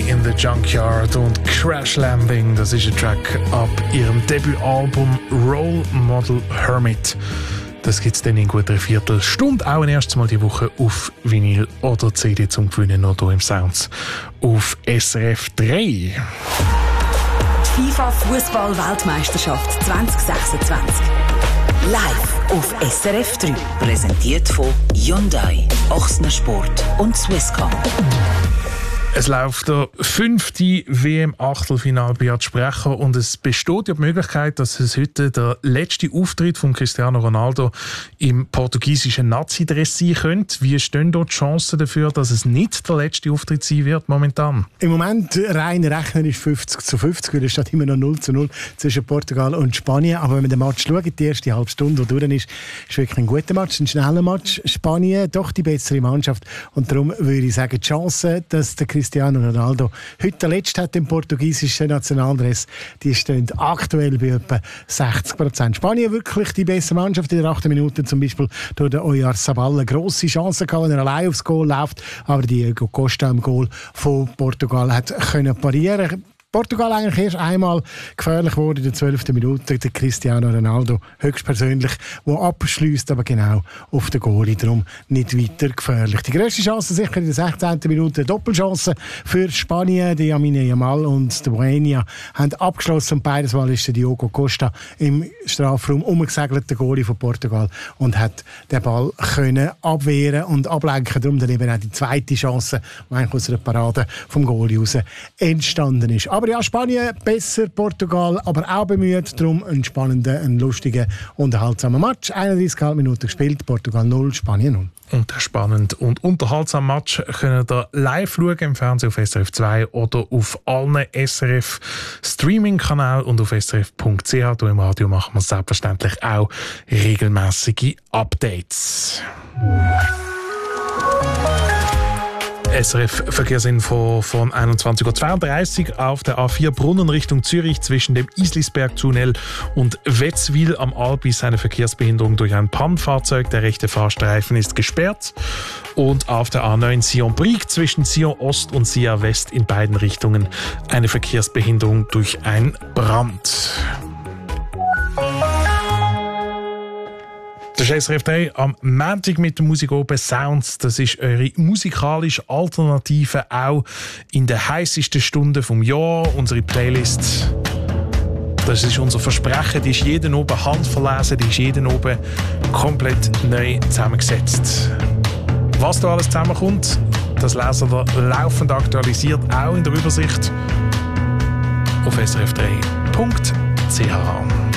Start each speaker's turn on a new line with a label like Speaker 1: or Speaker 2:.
Speaker 1: Journey in the Junkyard und Crash Landing, das ist ein Track ab ihrem Debütalbum Role Model Hermit. Das gibt es dann in guter Viertelstunde, auch ein erstes Mal die Woche auf Vinyl oder CD zum Gewinnen, noch hier im Sounds auf SRF 3.
Speaker 2: FIFA Fußball-Weltmeisterschaft 2026. Live auf SRF 3.
Speaker 3: Präsentiert von Hyundai, Ochsner Sport und Swisscom.
Speaker 1: Es läuft der 5. WM-Achtelfinal bei Sprecher und es besteht ja die Möglichkeit, dass es heute der letzte Auftritt von Cristiano Ronaldo im portugiesischen Nazi-Dress sein könnte. Wie stehen dort die Chancen dafür, dass es nicht der letzte Auftritt sein wird momentan?
Speaker 4: Im Moment rein rechnerisch 50-50, weil es steht immer noch 0-0 zwischen Portugal und Spanien. Aber wenn man den Match schaut, die erste halbe Stunde, die durch ist wirklich ein guter Match, ein schneller Match. Spanien doch die bessere Mannschaft und darum würde ich sagen, die Chance, dass der Cristiano Ronaldo heute der Letzte hat im portugiesischen Nationaldress, die stehen aktuell bei etwa 60%. Spanien wirklich die bessere Mannschaft. In der 8. Minute zum Beispiel durch den Oyarzabal eine grosse Chance gehabt, wenn er allein aufs Goal läuft, aber Diego Costa im Goal von Portugal hat können parieren. Portugal eigentlich erst einmal gefährlich wurde in der 12. Minute. Der Cristiano Ronaldo höchstpersönlich, der abschliesst, aber genau auf den Goalie, darum nicht weiter gefährlich. Die grösste Chance sicher in der 16. Minute, Doppelchance für Spanien. Die Lamine Yamal und der Bohenia haben abgeschlossen und beides Mal ist der Diogo Costa im Strafraum umgesegelt, der Goalie von Portugal, und hat den Ball können abwehren und ablenken. Darum dann eben auch die zweite Chance, die eigentlich aus einer Parade vom Goalie raus entstanden ist. Aber ja, Spanien besser, Portugal aber auch bemüht. Darum ein spannender, ein lustiger, unterhaltsamer Match. 31 Minuten gespielt, Portugal 0, Spanien 0.
Speaker 1: Und der spannend und unterhaltsame Match könnt ihr live schauen im Fernsehen auf SRF 2 oder auf allen SRF Streaming-Kanälen und auf srf.ch. Hier im Radio machen wir selbstverständlich auch regelmäßige Updates. SRF-Verkehrsinfo von 21.32 Uhr auf der A4 Brunnen Richtung Zürich zwischen dem Islisberg-Tunnel und Wetzwil am Albis eine Verkehrsbehinderung durch ein Pannenfahrzeug. Der rechte Fahrstreifen ist gesperrt. Und auf der A9 Sion-Brieg zwischen Sion Ost und Sion West in beiden Richtungen eine Verkehrsbehinderung durch einen Brand. Das ist SRF 3 am Montag mit der Musik oben Sounds. Das ist eure musikalische Alternative auch in der heißesten Stunde vom Jahr. Unsere Playlist, das ist unser Versprechen, die ist jeden oben handverlesen, die ist jeden oben komplett neu zusammengesetzt. Was da alles zusammenkommt, das lesen wir laufend aktualisiert, auch in der Übersicht auf srf3.ch.